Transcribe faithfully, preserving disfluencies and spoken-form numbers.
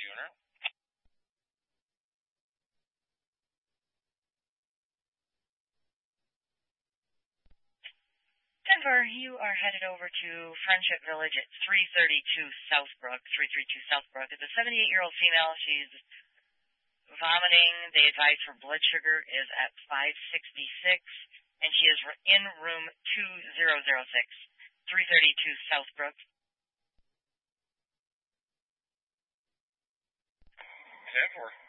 Tuner. Denver, you are headed over to Friendship Village at three thirty-two Southbrook. three thirty-two Southbrook. It's a seventy-eight-year-old female. She's vomiting. They advise her blood sugar is at five sixty-six, and she is in room two thousand six, three thirty-two Southbrook. ten four.